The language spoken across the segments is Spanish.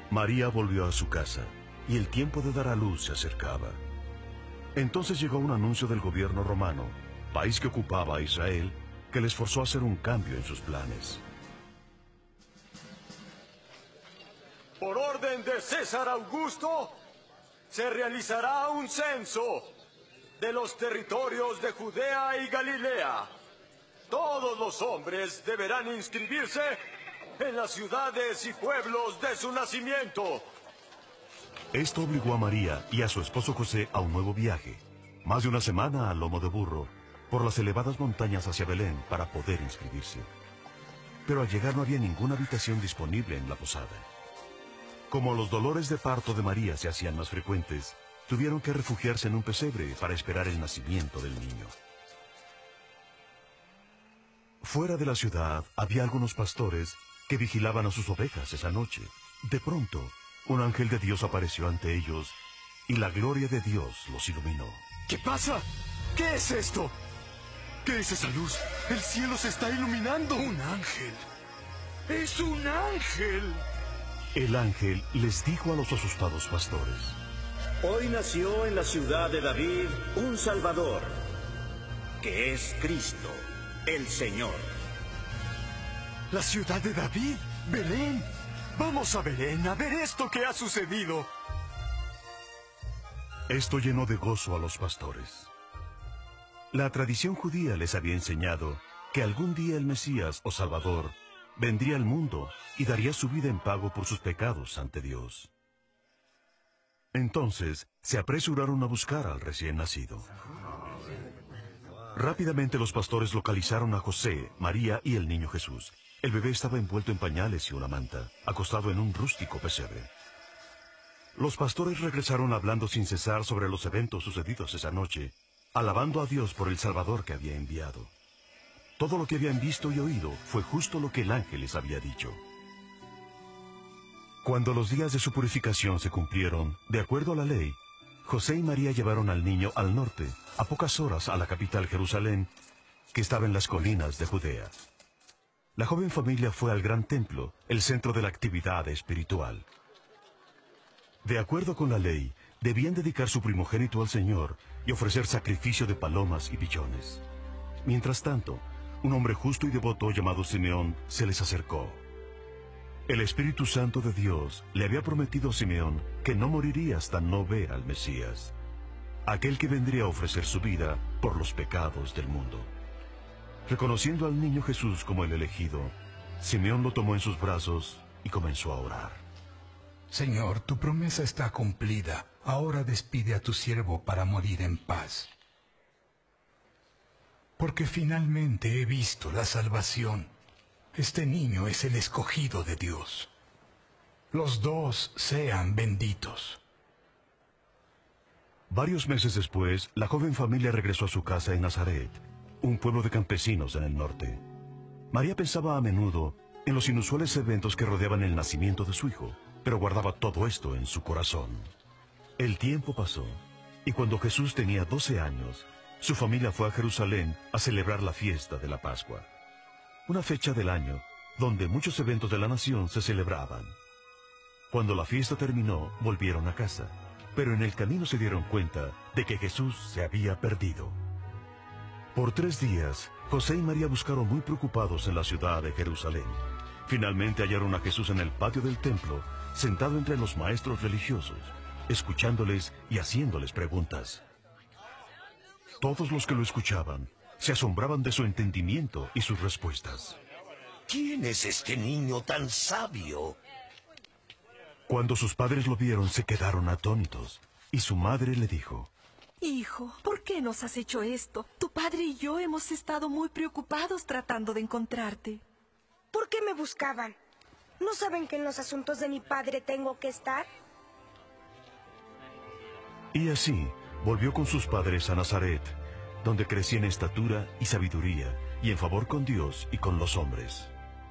María volvió a su casa, y el tiempo de dar a luz se acercaba. Entonces llegó un anuncio del gobierno romano, país que ocupaba a Israel, que les forzó a hacer un cambio en sus planes. Por orden de César Augusto, se realizará un censo de los territorios de Judea y Galilea. Todos los hombres deberán inscribirse en las ciudades y pueblos de su nacimiento. Esto obligó a María y a su esposo José a un nuevo viaje, más de una semana a lomo de burro, por las elevadas montañas hacia Belén para poder inscribirse. Pero al llegar no había ninguna habitación disponible en la posada. Como los dolores de parto de María se hacían más frecuentes, tuvieron que refugiarse en un pesebre para esperar el nacimiento del niño. Fuera de la ciudad había algunos pastores que vigilaban a sus ovejas esa noche. De pronto, un ángel de Dios apareció ante ellos y la gloria de Dios los iluminó. ¿Qué pasa? ¿Qué es esto? ¿Qué es esa luz? ¡El cielo se está iluminando! ¡Un ángel! ¡Es un ángel! El ángel les dijo a los asustados pastores: Hoy nació en la ciudad de David un Salvador, que es Cristo, el Señor. ¡La ciudad de David! ¡Belén! ¡Vamos a Belén a ver esto que ha sucedido! Esto llenó de gozo a los pastores. La tradición judía les había enseñado que algún día el Mesías o Salvador vendría al mundo y daría su vida en pago por sus pecados ante Dios. Entonces se apresuraron a buscar al recién nacido. Rápidamente los pastores localizaron a José, María y el niño Jesús. El bebé estaba envuelto en pañales y una manta, acostado en un rústico pesebre. Los pastores regresaron hablando sin cesar sobre los eventos sucedidos esa noche, alabando a Dios por el Salvador que había enviado. Todo lo que habían visto y oído fue justo lo que el ángel les había dicho. Cuando los días de su purificación se cumplieron, de acuerdo a la ley, José y María llevaron al niño al norte, a pocas horas a la capital Jerusalén, que estaba en las colinas de Judea. La joven familia fue al gran templo, el centro de la actividad espiritual. De acuerdo con la ley, debían dedicar su primogénito al Señor y ofrecer sacrificio de palomas y pichones. Mientras tanto, un hombre justo y devoto llamado Simeón se les acercó. El Espíritu Santo de Dios le había prometido a Simeón que no moriría hasta no ver al Mesías, aquel que vendría a ofrecer su vida por los pecados del mundo. Reconociendo al niño Jesús como el elegido, Simeón lo tomó en sus brazos y comenzó a orar. Señor, tu promesa está cumplida. Ahora despide a tu siervo para morir en paz. Porque finalmente he visto la salvación. Este niño es el escogido de Dios. Los dos sean benditos. Varios meses después, la joven familia regresó a su casa en Nazaret, un pueblo de campesinos en el norte. María pensaba a menudo en los inusuales eventos que rodeaban el nacimiento de su hijo, pero guardaba todo esto en su corazón. El tiempo pasó, y cuando Jesús tenía 12 años, su familia fue a Jerusalén a celebrar la fiesta de la Pascua, una fecha del año donde muchos eventos de la nación se celebraban. Cuando la fiesta terminó, volvieron a casa, pero en el camino se dieron cuenta de que Jesús se había perdido. Por 3 días, José y María buscaron muy preocupados en la ciudad de Jerusalén. Finalmente hallaron a Jesús en el patio del templo, sentado entre los maestros religiosos, escuchándoles y haciéndoles preguntas. Todos los que lo escuchaban se asombraban de su entendimiento y sus respuestas. ¿Quién es este niño tan sabio? Cuando sus padres lo vieron, se quedaron atónitos, y su madre le dijo: Hijo, ¿por qué nos has hecho esto? Tu padre y yo hemos estado muy preocupados tratando de encontrarte. ¿Por qué me buscaban? ¿No saben que en los asuntos de mi padre tengo que estar? Y así volvió con sus padres a Nazaret, donde crecía en estatura y sabiduría, y en favor con Dios y con los hombres.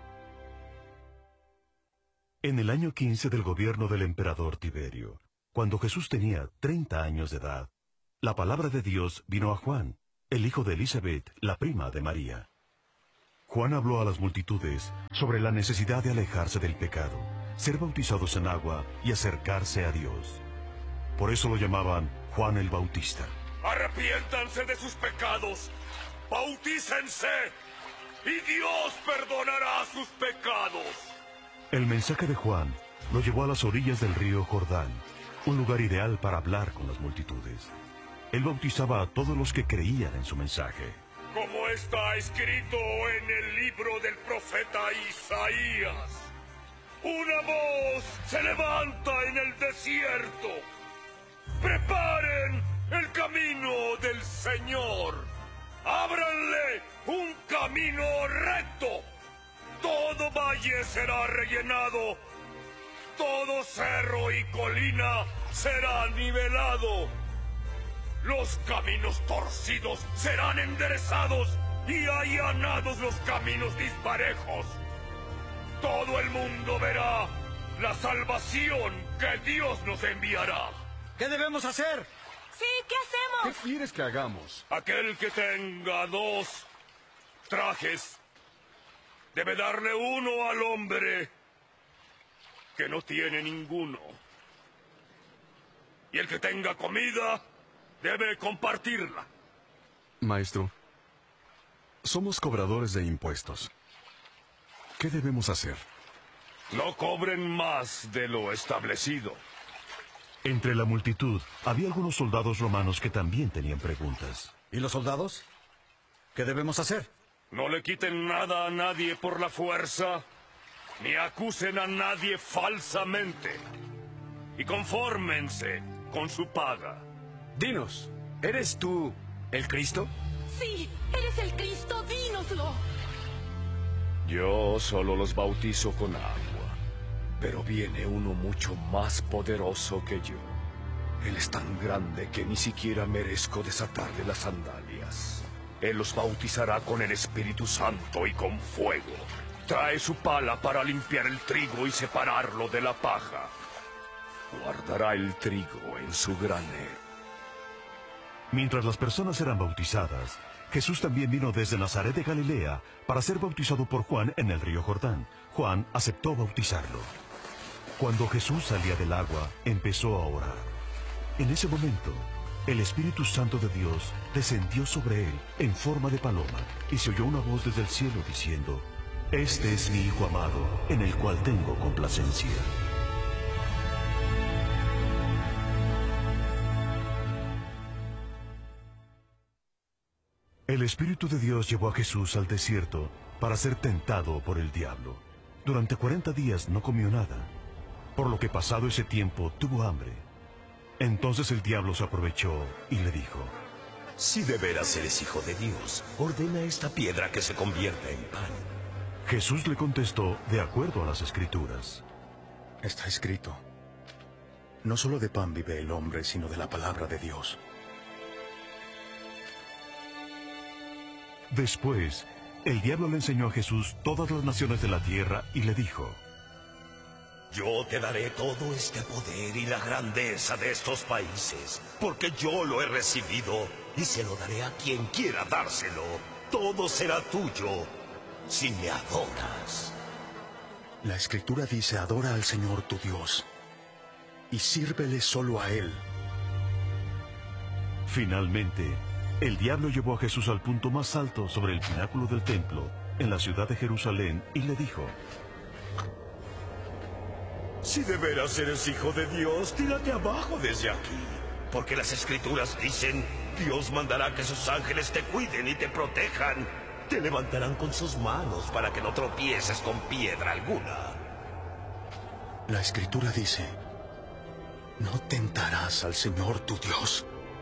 En el año 15 del gobierno del emperador Tiberio, cuando Jesús tenía 30 años de edad, la palabra de Dios vino a Juan, el hijo de Elisabet, la prima de María. Juan habló a las multitudes sobre la necesidad de alejarse del pecado ser bautizados en agua y acercarse a Dios. Por eso lo llamaban Juan el Bautista. Arrepiéntanse de sus pecados, bautícense, y Dios perdonará sus pecados. El mensaje de Juan lo llevó a las orillas del río Jordán, un lugar ideal para hablar con las multitudes. Él bautizaba a todos los que creían en su mensaje. Como está escrito en el libro del profeta Isaías, una voz se levanta en el desierto. Preparen el camino del Señor. Ábranle un camino recto. Todo valle será rellenado. Todo cerro y colina será nivelado. Los caminos torcidos serán enderezados y allanados los caminos disparejos. Todo el mundo verá la salvación que Dios nos enviará. ¿Qué debemos hacer? Sí, ¿qué hacemos? ¿Qué quieres que hagamos? Aquel que tenga 2 trajes debe darle uno al hombre que no tiene ninguno. Y el que tenga comida debe compartirla. Maestro, somos cobradores de impuestos. ¿Qué debemos hacer? No cobren más de lo establecido. Entre la multitud había algunos soldados romanos que también tenían preguntas. ¿Y los soldados? ¿Qué debemos hacer? No le quiten nada a nadie por la fuerza, ni acusen a nadie falsamente. Y confórmense con su paga. Dinos, ¿eres tú el Cristo? Sí, eres el Cristo, dínoslo. Yo solo los bautizo con agua, pero viene uno mucho más poderoso que yo. Él es tan grande que ni siquiera merezco desatarle las sandalias. Él los bautizará con el Espíritu Santo y con fuego. Trae su pala para limpiar el trigo y separarlo de la paja. Guardará el trigo en su granero. Mientras las personas eran bautizadas, Jesús también vino desde Nazaret de Galilea para ser bautizado por Juan en el río Jordán. Juan aceptó bautizarlo. Cuando Jesús salía del agua, empezó a orar. En ese momento, el Espíritu Santo de Dios descendió sobre él en forma de paloma y se oyó una voz desde el cielo diciendo: «Este es mi Hijo amado, en el cual tengo complacencia». El Espíritu de Dios llevó a Jesús al desierto para ser tentado por el diablo. Durante 40 días no comió nada, por lo que pasado ese tiempo tuvo hambre. Entonces el diablo se aprovechó y le dijo: Si de veras eres hijo de Dios, ordena esta piedra que se convierta en pan. Jesús le contestó de acuerdo a las Escrituras. Está escrito: no solo de pan vive el hombre, sino de la palabra de Dios. Después, el diablo le enseñó a Jesús todas las naciones de la tierra y le dijo: Yo te daré todo este poder y la grandeza de estos países, porque yo lo he recibido y se lo daré a quien quiera dárselo. Todo será tuyo si me adoras. La Escritura dice: adora al Señor tu Dios y sírvele solo a Él. Finalmente, el diablo llevó a Jesús al punto más alto sobre el pináculo del templo, en la ciudad de Jerusalén, y le dijo: Si de veras eres hijo de Dios, tírate abajo desde aquí. Porque las Escrituras dicen: Dios mandará que sus ángeles te cuiden y te protejan. Te levantarán con sus manos para que no tropieces con piedra alguna. La Escritura dice: no tentarás al Señor tu Dios.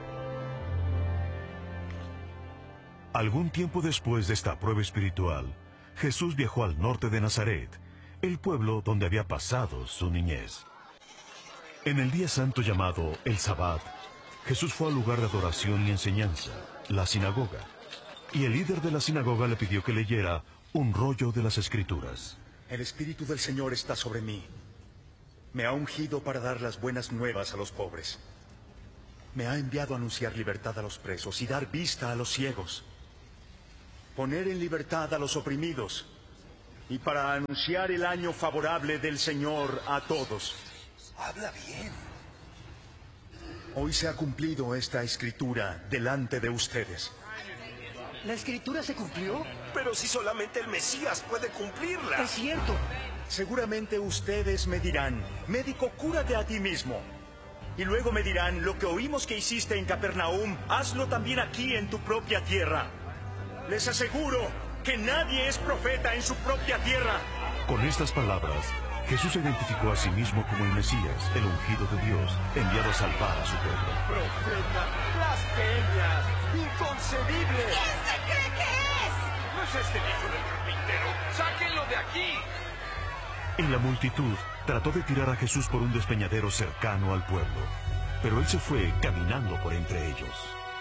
Algún tiempo después de esta prueba espiritual, Jesús viajó al norte de Nazaret, el pueblo donde había pasado su niñez. En el día santo llamado el Sabbat, Jesús fue al lugar de adoración y enseñanza, la sinagoga, y el líder de la sinagoga le pidió que leyera un rollo de las Escrituras. El Espíritu del Señor está sobre mí. Me ha ungido para dar las buenas nuevas a los pobres. Me ha enviado a anunciar libertad a los presos y dar vista a los ciegos. Poner en libertad a los oprimidos y para anunciar el año favorable del Señor a todos. Habla bien. Hoy se ha cumplido esta escritura delante de ustedes. ¿La escritura se cumplió? Pero si solamente el Mesías puede cumplirla. Es cierto. Seguramente ustedes me dirán, médico, cúrate a ti mismo. Y luego me dirán, lo que oímos que hiciste en Capernaum, hazlo también aquí en tu propia tierra. Les aseguro que nadie es profeta en su propia tierra. Con estas palabras, Jesús se identificó a sí mismo como el Mesías, el ungido de Dios, enviado a salvar a su pueblo. ¡Profeta! ¡Blasfemia! ¡Inconcebible! ¿Quién se cree que es? ¿No es este el hijo del carpintero? ¡Sáquenlo de aquí! Y la multitud trató de tirar a Jesús por un despeñadero cercano al pueblo, pero él se fue caminando por entre ellos.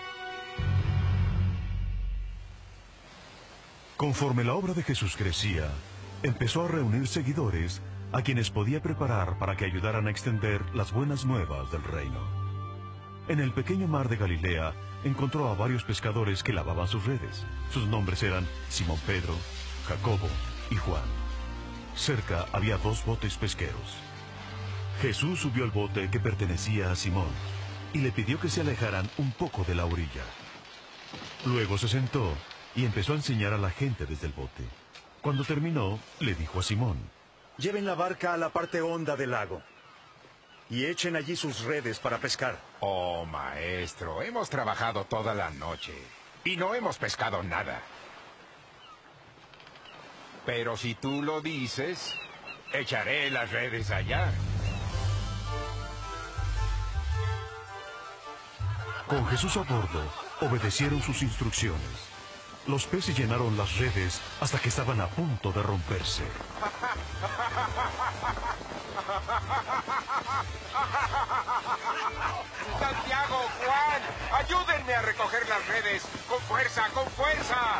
Conforme la obra de Jesús crecía, empezó a reunir seguidores a quienes podía preparar para que ayudaran a extender las buenas nuevas del reino. En el pequeño mar de Galilea encontró a varios pescadores que lavaban sus redes. Sus nombres eran Simón Pedro, Jacobo y Juan. Cerca había 2 botes pesqueros. Jesús subió al bote que pertenecía a Simón y le pidió que se alejaran un poco de la orilla. Luego se sentó y empezó a enseñar a la gente desde el bote. Cuando terminó, le dijo a Simón: lleven la barca a la parte honda del lago y echen allí sus redes para pescar. Oh, maestro, hemos trabajado toda la noche y no hemos pescado nada. Pero si tú lo dices, echaré las redes allá. Con Jesús a bordo, obedecieron sus instrucciones. Los peces llenaron las redes hasta que estaban a punto de romperse. Santiago, Juan, ayúdenme a recoger las redes. ¡Con fuerza, con fuerza!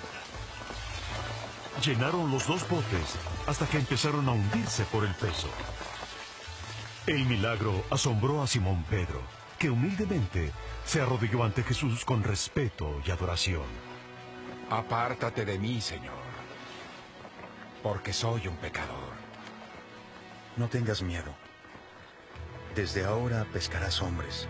Llenaron los 2 botes hasta que empezaron a hundirse por el peso. El milagro asombró a Simón Pedro, que humildemente se arrodilló ante Jesús con respeto y adoración. Apártate de mí, Señor, porque soy un pecador. No tengas miedo. Desde ahora pescarás hombres.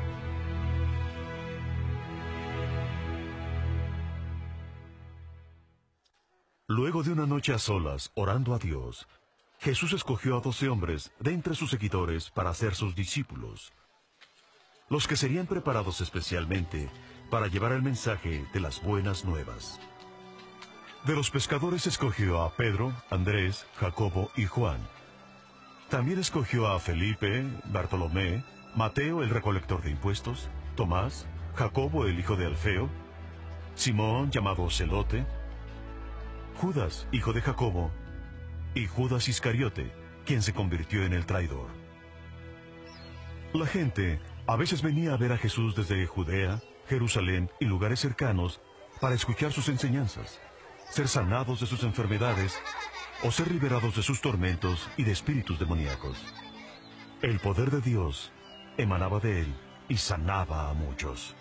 Luego de una noche a solas, orando a Dios, Jesús escogió a 12 hombres de entre sus seguidores para ser sus discípulos, los que serían preparados especialmente para llevar el mensaje de las buenas nuevas. De los pescadores escogió a Pedro, Andrés, Jacobo y Juan. También escogió a Felipe, Bartolomé, Mateo el recolector de impuestos, Tomás, Jacobo el hijo de Alfeo, Simón llamado Celote, Judas, hijo de Jacobo, y Judas Iscariote, quien se convirtió en el traidor. La gente a veces venía a ver a Jesús desde Judea, Jerusalén y lugares cercanos para escuchar sus enseñanzas, ser sanados de sus enfermedades o ser liberados de sus tormentos y de espíritus demoníacos. El poder de Dios emanaba de él y sanaba a muchos.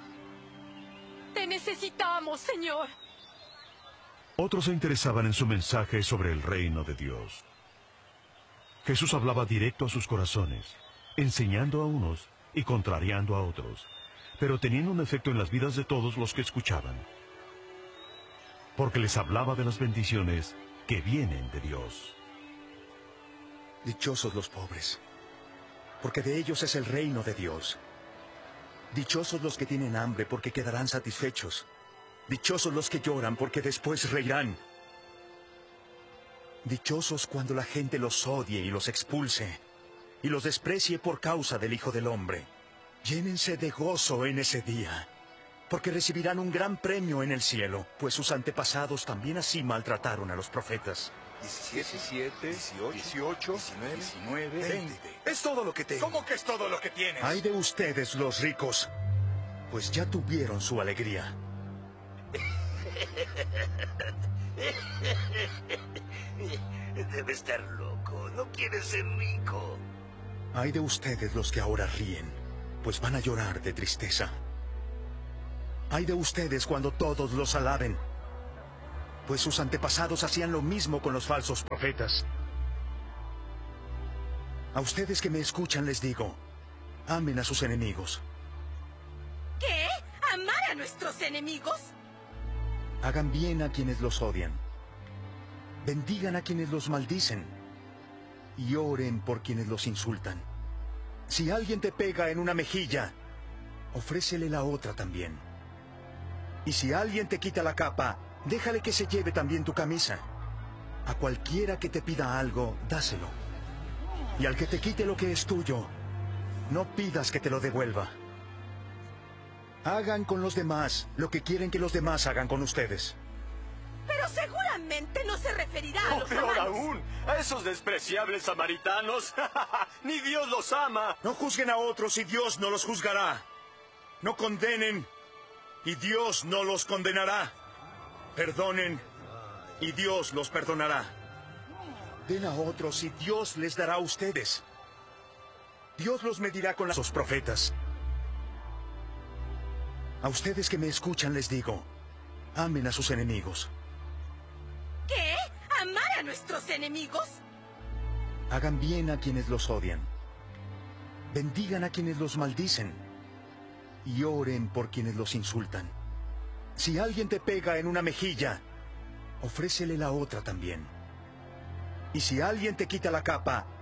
Te necesitamos, Señor. Otros se interesaban en su mensaje sobre el reino de Dios. Jesús hablaba directo a sus corazones, enseñando a unos y contrariando a otros, pero teniendo un efecto en las vidas de todos los que escuchaban, porque les hablaba de las bendiciones que vienen de Dios. Dichosos los pobres, porque de ellos es el reino de Dios. Dichosos los que tienen hambre, porque quedarán satisfechos. Dichosos los que lloran, porque después reirán. Dichosos cuando la gente los odie y los expulse, y los desprecie por causa del Hijo del Hombre. Llénense de gozo en ese día, porque recibirán un gran premio en el cielo, pues sus antepasados también así maltrataron a los profetas. 17, 18, 19, 20. Es todo lo que tengo. ¿Cómo que es todo lo que tienes? Ay de ustedes los ricos, pues ya tuvieron su alegría. Debe estar loco. No quiere ser rico. Ay de ustedes los que ahora ríen, pues van a llorar de tristeza. Ay de ustedes cuando todos los alaben, pues sus antepasados hacían lo mismo con los falsos profetas. A ustedes que me escuchan les digo, amen a sus enemigos. ¿Qué? ¿Amar a nuestros enemigos? Hagan bien a quienes los odian. Bendigan a quienes los maldicen. Y oren por quienes los insultan. Si alguien te pega en una mejilla, ofrécele la otra también. Y si alguien te quita la capa, déjale que se lleve también tu camisa. A cualquiera que te pida algo, dáselo. Y al que te quite lo que es tuyo, no pidas que te lo devuelva. Hagan con los demás lo que quieren que los demás hagan con ustedes. Pero seguramente no se referirá a los Peor romanos. aún, a esos despreciables samaritanos. Ni Dios los ama. No juzguen a otros y Dios no los juzgará. No condenen y Dios no los condenará. Perdonen y Dios los perdonará. Den a otros y Dios les dará a ustedes. Dios los medirá con los profetas. A ustedes que me escuchan les digo, amen a sus enemigos. ¿Qué? ¿Amar a nuestros enemigos? Hagan bien a quienes los odian. Bendigan a quienes los maldicen. Y oren por quienes los insultan. Si alguien te pega en una mejilla, ofrécele la otra también. Y si alguien te quita la capa,